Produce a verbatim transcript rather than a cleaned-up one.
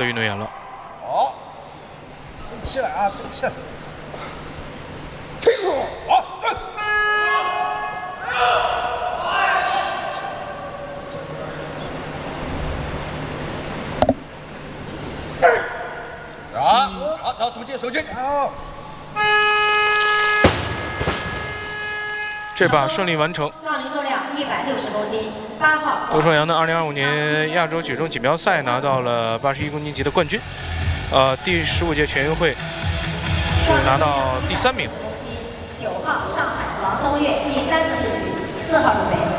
运动员了。 好，争气了啊，争气了！清楚，好，站。好，好，找手机，手机，好。 这把顺利完成。 杠铃重量一百六十公斤，八号。 周双阳呢，二零二五年亚洲举重锦标赛拿到了八十一公斤级的冠军，呃，第十五届全运会是拿到第三名。 九号上海王东岳第三次试举，四号入围。